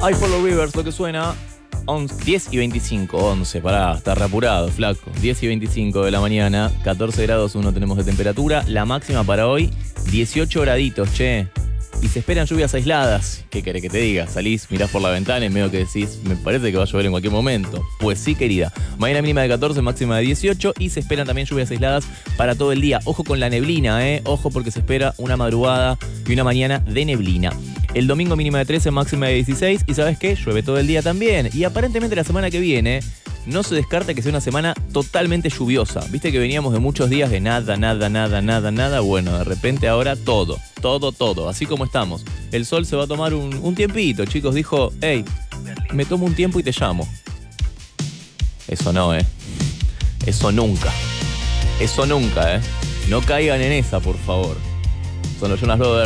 I Follow Rivers, lo que suena. 10 y 25, 11, pará, está reapurado, flaco. 10 y 25 de la mañana, 14 grados 1 tenemos de temperatura. La máxima para hoy, 18 graditos, che. Y se esperan lluvias aisladas. ¿Qué querés que te diga? Salís, mirás por la ventana y medio que decís, me parece que va a llover en cualquier momento. Pues sí, querida. Mañana mínima de 14, máxima de 18 y se esperan también lluvias aisladas para todo el día. Ojo con la neblina, ojo porque se espera una madrugada y una mañana de neblina. El domingo mínima de 13, máxima de 16 y ¿sabes qué? Llueve todo el día también. Y aparentemente la semana que viene no se descarta que sea una semana totalmente lluviosa. Viste que veníamos de muchos días de nada. Bueno, de repente ahora todo. Así como estamos. El sol se va a tomar un tiempito, chicos. Dijo, hey, me tomo un tiempo y te llamo. Eso no, Eso nunca. No caigan en esa, por favor. Son los Jonas Brothers.